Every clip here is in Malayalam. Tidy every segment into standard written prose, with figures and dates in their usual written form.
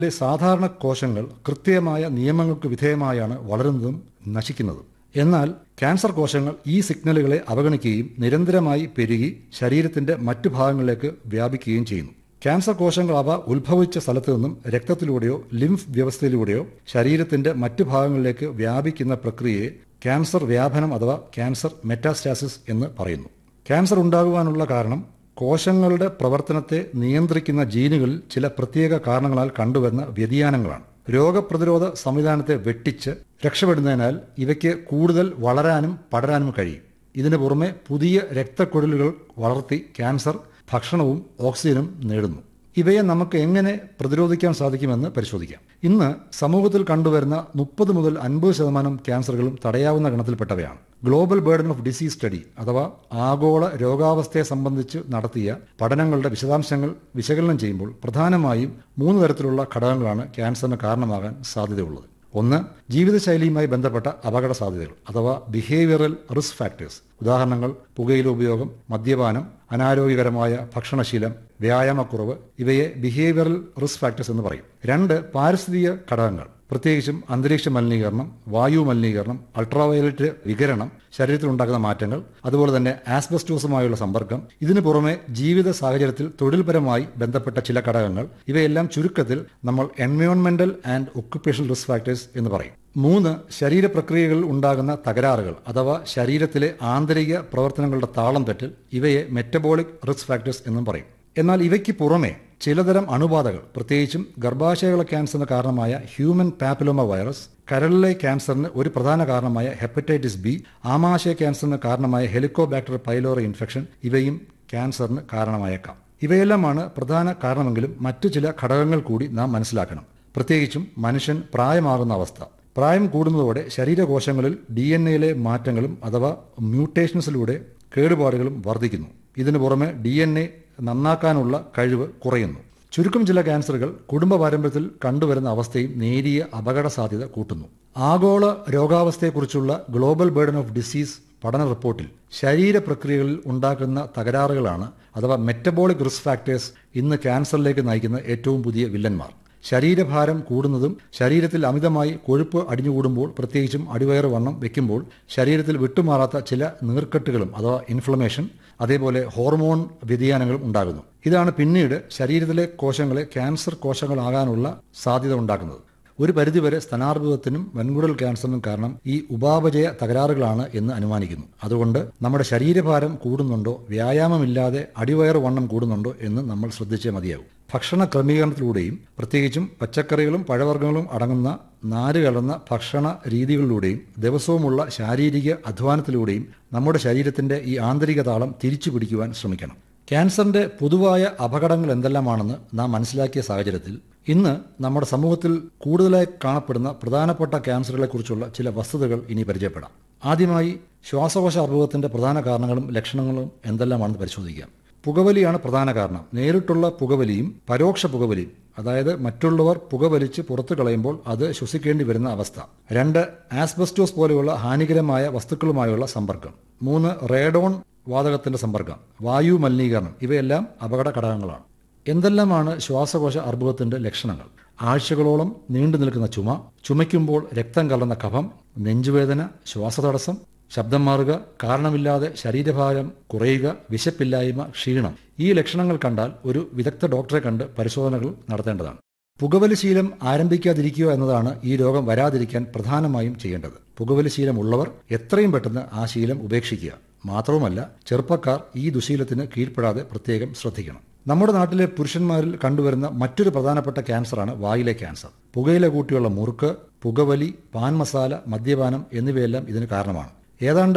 സാധാരണ കോശങ്ങൾ കൃത്യമായ നിയമങ്ങൾക്ക് വിധേയമായാണ് വളരുന്നതും നശിക്കുന്നതും. എന്നാൽ ക്യാൻസർ കോശങ്ങൾ ഈ സിഗ്നലുകളെ അവഗണിക്കുകയും നിരന്തരമായി പെരുകി ശരീരത്തിന്റെ മറ്റു ഭാഗങ്ങളിലേക്ക് വ്യാപിക്കുകയും ചെയ്യുന്നു. ക്യാൻസർ കോശങ്ങൾ അവ ഉത്ഭവിച്ച സ്ഥലത്തു നിന്നും രക്തത്തിലൂടെയോ ലിംഫ് വ്യവസ്ഥയിലൂടെയോ ശരീരത്തിന്റെ മറ്റു ഭാഗങ്ങളിലേക്ക് വ്യാപിക്കുന്ന പ്രക്രിയയെ ക്യാൻസർ വ്യാപനം അഥവാ ക്യാൻസർ മെറ്റാസ്റ്റാസിസ് എന്ന് പറയുന്നു. ക്യാൻസർ ഉണ്ടാകുവാനുള്ള കാരണം കോശങ്ങളുടെ പ്രവർത്തനത്തെ നിയന്ത്രിക്കുന്ന ജീനുകളിൽ ചില പ്രത്യേക കാരണങ്ങളാൽ കണ്ടുവരുന്ന വ്യതിയാനങ്ങളാണ്. രോഗപ്രതിരോധ സംവിധാനത്തെ വെട്ടിച്ച് രക്ഷപ്പെടുന്നതിനാൽ ഇവയ്ക്ക് കൂടുതൽ വളരാനും പടരാനും കഴിയും. ഇതിനു പുറമെ പുതിയ രക്തക്കുഴലുകൾ വളർത്തി ക്യാൻസർ ഭക്ഷണവും ഓക്സിജനും നേടുന്നു. ഇവയെ നമുക്ക് എങ്ങനെ പ്രതിരോധിക്കാൻ സാധിക്കുമെന്ന് പരിശോധിക്കാം. ഇന്ന് സമൂഹത്തിൽ കണ്ടുവരുന്ന 30 മുതൽ 50% ക്യാൻസറുകളും തടയാവുന്ന ഗണത്തിൽപ്പെട്ടവയാണ്. Global burden of disease study അഥവാ ആഗോള രോഗാവസ്ഥയെ സംബന്ധിച്ച് നടത്തിയ പഠനങ്ങളുടെ വിശദാംശങ്ങൾ വിശകലനം ചെയ്യുമ്പോൾ പ്രധാനമായും 3 തരത്തിലുള്ള ഘടകങ്ങളാണ് ക്യാൻസറിന് കാരണമാകാൻ സാധ്യതയുള്ളത്. ഒന്ന്, ജീവിതശൈലിയുമായി ബന്ധപ്പെട്ട അപകട സാധ്യതകൾ അഥവാ ബിഹേവിയറൽ റിസ്ക് ഫാക്ടേഴ്സ്. ഉദാഹരണങ്ങൾ പുകയില ഉപയോഗം, മദ്യപാനം, അനാരോഗ്യകരമായ ഭക്ഷണശീലം, വ്യായാമക്കുറവ്. ഇവയെ ബിഹേവിയറൽ റിസ്ക് ഫാക്ടേഴ്സ് എന്ന് പറയും. 2, പാരിസ്ഥിതിക ഘടകങ്ങൾ, പ്രത്യേകിച്ചും അന്തരീക്ഷ മലിനീകരണം, വായു മലിനീകരണം, അൾട്രാവയലറ്റ് വികിരണം, ശരീരത്തിലുണ്ടാകുന്ന മാറ്റങ്ങൾ, അതുപോലെ തന്നെ ആസ്ബസ്റ്റോസുമായുള്ള സമ്പർക്കം. ഇതിനു പുറമെ ജീവിത സാഹചര്യത്തിൽ തൊഴിൽപരമായി ബന്ധപ്പെട്ട ചില ഘടകങ്ങൾ. ഇവയെല്ലാം ചുരുക്കത്തിൽ നമ്മൾ എൻവയോൺമെന്റൽ ആൻഡ് ഒക്യുപ്പേഷണൽ റിസ്ക് ഫാക്ടേഴ്സ് എന്ന് പറയും. 3, ശരീരപ്രക്രിയകളിൽ ഉണ്ടാകുന്ന തകരാറുകൾ അഥവാ ശരീരത്തിലെ ആന്തരിക പ്രവർത്തനങ്ങളുടെ താളം തെറ്റൽ. ഇവയെ മെറ്റബോളിക് റിസ്ക് ഫാക്ടേഴ്സ് എന്നും പറയും. എന്നാൽ ഇവയ്ക്ക് പുറമെ ചിലതരം അണുബാധകൾ, പ്രത്യേകിച്ചും ഗർഭാശയകള ക്യാൻസറിന് കാരണമായ ഹ്യൂമൻ പാപ്പിലോമ വൈറസ്, കരളിലെ ക്യാൻസറിന് ഒരു പ്രധാന കാരണമായ ഹെപ്പറ്റൈറ്റിസ് ബി, ആമാശയ ക്യാൻസറിന് കാരണമായ ഹെലിക്കോബാക്ടർ പൈലോറി ഇൻഫെക്ഷൻ ഇവയും ക്യാൻസറിന് കാരണമായേക്കാം. ഇവയെല്ലാമാണ് പ്രധാന കാരണമെങ്കിലും മറ്റു ചില ഘടകങ്ങൾ കൂടി നാം മനസ്സിലാക്കണം. പ്രത്യേകിച്ചും മനുഷ്യൻ പ്രായമാകുന്ന അവസ്ഥ. പ്രായം കൂടുന്നതോടെ ശരീരകോശങ്ങളിൽ DNA മാറ്റങ്ങളും അഥവാ മ്യൂട്ടേഷൻസിലൂടെ കേടുപാടുകളും വർദ്ധിക്കുന്നു. ഇതിനു പുറമെ DNA നന്നാക്കാനുള്ള കഴിവ് കുറയുന്നു. ചുരുക്കം ചില ക്യാൻസറുകൾ കുടുംബ പാരമ്പര്യത്തിൽ കണ്ടുവരുന്ന അവസ്ഥയും നേരിയ അപകട സാധ്യത കൂട്ടുന്നു. ആഗോള രോഗാവസ്ഥയെക്കുറിച്ചുള്ള ഗ്ലോബൽ ബേർഡൻ ഓഫ് ഡിസീസ് പഠന റിപ്പോർട്ടിൽ ശരീരപ്രക്രിയകളിൽ ഉണ്ടാക്കുന്ന തകരാറുകളാണ് അഥവാ മെറ്റബോളിക് റിസ്ക് ഫാക്ടേഴ്സ് ഇന്ന് ക്യാൻസറിലേക്ക് നയിക്കുന്ന ഏറ്റവും പുതിയ വില്ലന്മാർ. ശരീരഭാരം കൂടുന്നതും ശരീരത്തിൽ അമിതമായി കൊഴുപ്പ് അടിഞ്ഞുകൂടുമ്പോൾ, പ്രത്യേകിച്ചും അടിവയറ് വണ്ണം വെക്കുമ്പോൾ ശരീരത്തിൽ വിട്ടുമാറാത്ത ചില നീർക്കെട്ടുകളും അഥവാ ഇൻഫ്ലമേഷൻ, അതേപോലെ ഹോർമോൺ വ്യതിയാനങ്ങളും ഉണ്ടാകുന്നു. ഇതാണ് പിന്നീട് ശരീരത്തിലെ കോശങ്ങളെ ക്യാൻസർ കോശങ്ങളാകാനുള്ള സാധ്യത ഉണ്ടാക്കുന്നത്. ഒരു പരിധിവരെ സ്തനാർബുദത്തിനും വൻകുടൽ ക്യാൻസറിനും കാരണം ഈ ഉപാപചയ തകരാറുകളാണ് എന്ന് അനുമാനിക്കുന്നു. അതുകൊണ്ട് നമ്മുടെ ശരീരഭാരം കൂടുന്നുണ്ടോ, വ്യായാമമില്ലാതെ അടിവയറ് വണ്ണം കൂടുന്നുണ്ടോ എന്ന് നമ്മൾ ശ്രദ്ധിച്ചേ മതിയാകും. ഭക്ഷണ ക്രമീകരണത്തിലൂടെയും പ്രത്യേകിച്ചും പച്ചക്കറികളും പഴവർഗ്ഗങ്ങളും അടങ്ങുന്ന നാര് കലർന്ന ഭക്ഷണ രീതികളിലൂടെയും ദിവസവുമുള്ള ശാരീരിക അധ്വാനത്തിലൂടെയും നമ്മുടെ ശരീരത്തിന്റെ ഈ ആന്തരിക താളം തിരിച്ചു പിടിക്കുവാൻ ശ്രമിക്കണം. ക്യാൻസറിന്റെ പൊതുവായ അപകടങ്ങൾ എന്തെല്ലാമാണെന്ന് നാം മനസ്സിലാക്കിയ സാഹചര്യത്തിൽ ഇന്ന് നമ്മുടെ സമൂഹത്തിൽ കൂടുതലായി കാണപ്പെടുന്ന പ്രധാനപ്പെട്ട ക്യാൻസറുകളെക്കുറിച്ചുള്ള ചില വസ്തുതകൾ ഇനി പരിചയപ്പെടാം. ആദ്യമായി ശ്വാസകോശ അർബുദത്തിന്റെ പ്രധാന കാരണങ്ങളും ലക്ഷണങ്ങളും എന്തെല്ലാമാണെന്ന് പരിശോധിക്കാം. പുകവലിയാണ് പ്രധാന കാരണം. നേരിട്ടുള്ള പുകവലിയും പരോക്ഷ പുകവലിയും, അതായത് മറ്റുള്ളവർ പുകവലിച്ച് പുറത്തു കളയുമ്പോൾ അത് ശ്വസിക്കേണ്ടി വരുന്ന അവസ്ഥ. 2, ആസ്ബസ്റ്റോസ് പോലെയുള്ള ഹാനികരമായ വസ്തുക്കളുമായുള്ള സമ്പർക്കം. 3, റേഡോൺ വാതകത്തിന്റെ സമ്പർക്കം, വായു മലിനീകരണം. ഇവയെല്ലാം അപകട ഘടകങ്ങളാണ്. എന്തെല്ലാമാണ് ശ്വാസകോശ അർബുദത്തിന്റെ ലക്ഷണങ്ങൾ? ആഴ്ചകളോളം നീണ്ടു നിൽക്കുന്ന ചുമ, ചുമയ്ക്കുമ്പോൾ രക്തം കലർന്ന കഫം, നെഞ്ചുവേദന, ശ്വാസതടസ്സം, ശബ്ദം മാറുക, കാരണമില്ലാതെ ശരീരഭാരം കുറയുക, വിശപ്പില്ലായ്മ, ക്ഷീണം. ഈ ലക്ഷണങ്ങൾ കണ്ടാൽ ഒരു വിദഗ്ധ ഡോക്ടറെ കണ്ട് പരിശോധനകൾ നടത്തേണ്ടതാണ്. പുകവലി ശീലം ആരംഭിക്കാതിരിക്കുക എന്നതാണ് ഈ രോഗം വരാതിരിക്കാൻ പ്രധാനമായും ചെയ്യേണ്ടത്. പുകവലി ശീലമുള്ളവർ എത്രയും പെട്ടെന്ന് ആ ശീലം ഉപേക്ഷിക്കുക. മാത്രവുമല്ല, ചെറുപ്പക്കാർ ഈ ദുശീലത്തിന് കീഴ്പ്പെടാതെ പ്രത്യേകം ശ്രദ്ധിക്കണം. നമ്മുടെ നാട്ടിലെ പുരുഷന്മാരിൽ കണ്ടുവരുന്ന മറ്റൊരു പ്രധാനപ്പെട്ട ക്യാൻസറാണ് വായിലെ ക്യാൻസർ. പുകയില കൂട്ടിയുള്ള മുറുക്ക്, പുകവലി, പാൻ മസാല, മദ്യപാനം എന്നിവയെല്ലാം ഇതിന് കാരണമാണ്. ഏതാണ്ട്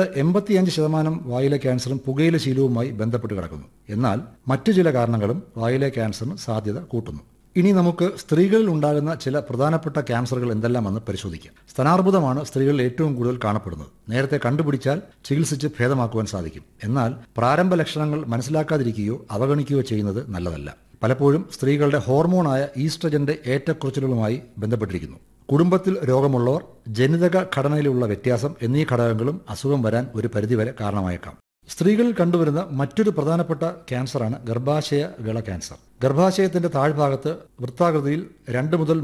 85% വായിലെ ക്യാൻസറും പുകയില ശീലവുമായി ബന്ധപ്പെട്ട് കിടക്കുന്നു. എന്നാൽ മറ്റു ചില കാരണങ്ങളും വായിലെ ക്യാൻസറിന് സാധ്യത കൂട്ടുന്നു. ഇനി നമുക്ക് സ്ത്രീകളിൽ ഉണ്ടാകുന്ന ചില പ്രധാനപ്പെട്ട ക്യാൻസറുകൾ എന്തെല്ലാമെന്ന് പരിശോധിക്കാം. സ്തനാർബുദമാണ് സ്ത്രീകളിൽ ഏറ്റവും കൂടുതൽ കാണപ്പെടുന്നത്. നേരത്തെ കണ്ടുപിടിച്ചാൽ ചികിത്സിച്ച് ഭേദമാക്കുവാൻ സാധിക്കും. എന്നാൽ പ്രാരംഭ ലക്ഷണങ്ങൾ മനസ്സിലാക്കാതിരിക്കുകയോ അവഗണിക്കുകയോ ചെയ്യുന്നത് നല്ലതല്ല. പലപ്പോഴും സ്ത്രീകളുടെ ഹോർമോണായ ഈസ്ട്രജന്റെ ഏറ്റക്കുറച്ചിലുകളുമായി ബന്ധപ്പെട്ടിരിക്കുന്നു. കുടുംബത്തിൽ രോഗമുള്ളവർ, ജനിതക ഘടനയിലുള്ള വ്യത്യാസം എന്നീ ഘടകങ്ങളും അസുഖം വരാൻ ഒരു പരിധിവരെ കാരണമായേക്കാം. സ്ത്രീകളിൽ കണ്ടുവരുന്ന മറ്റൊരു പ്രധാനപ്പെട്ട ക്യാൻസറാണ് ഗർഭാശയ ഗള ക്യാൻസർ. ഗർഭാശയത്തിന്റെ താഴ്ഭാഗത്ത് വൃത്താകൃതിയിൽ 2 മുതൽ